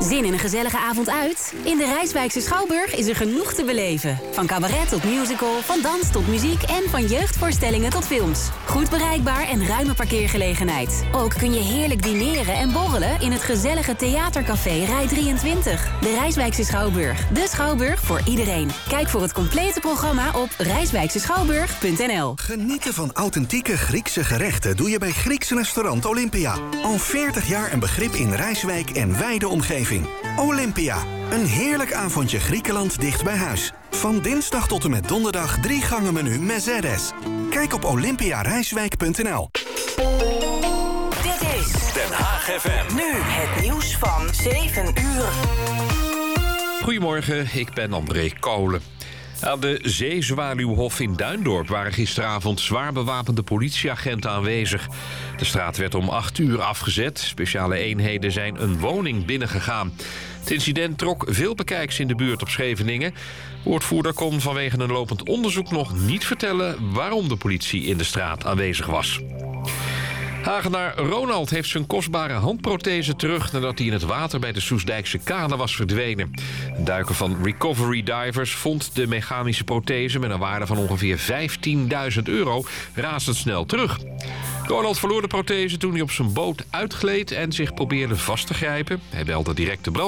Zin in een gezellige avond uit? In de Rijswijkse Schouwburg is er genoeg te beleven. Van cabaret tot musical, van dans tot muziek en van jeugdvoorstellingen tot films. Goed bereikbaar en ruime parkeergelegenheid. Ook kun je heerlijk dineren en borrelen in het gezellige theatercafé Rij 23. De Rijswijkse Schouwburg. De Schouwburg voor iedereen. Kijk voor het complete programma op rijswijkseschouwburg.nl. Genieten van authentieke Griekse gerechten doe je bij Grieks restaurant Olympia. Al 40 jaar een begrip in Rijswijk en wijde omgeving. Olympia, een heerlijk avondje Griekenland dicht bij huis. Van dinsdag tot en met donderdag 3 gangen menu Mercedes. Kijk op olympiarijswijk.nl. Dit is Den Haag FM. nu het nieuws van 7 uur. Goedemorgen, ik ben André Kolen. Aan de Zeezwaluwhof in Duindorp waren gisteravond zwaar bewapende politieagenten aanwezig. De straat werd om 8 uur afgezet. Speciale eenheden zijn een woning binnengegaan. Het incident trok veel bekijks in de buurt op Scheveningen. Woordvoerder kon vanwege een lopend onderzoek nog niet vertellen waarom de politie in de straat aanwezig was. Hagenaar Ronald heeft zijn kostbare handprothese terug nadat hij in het water bij de Soestdijkse kade was verdwenen. Een duiker van Recovery Divers vond de mechanische prothese met een waarde van ongeveer €15.000 razendsnel terug. Ronald verloor de prothese toen hij op zijn boot uitgleed en zich probeerde vast te grijpen. Hij belde direct de brandweer.